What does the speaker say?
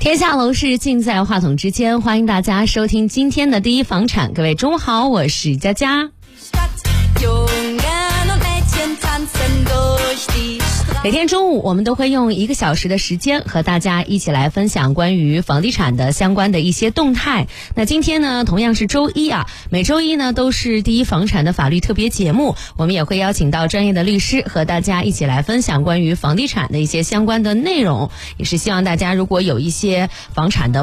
天下楼市尽在话筒之间，欢迎大家收听今天的第一房产。各位中午好，我是佳佳。每天中午我们都会用1个小时的时间和大家一起来分享关于房地产的相关的一些动态。那今天呢同样是周一啊，每周一呢都是第一房产的法律特别节目，我们也会邀请到专业的律师和大家一起来分享关于房地产的一些相关的内容，也是希望大家如果有一些房产的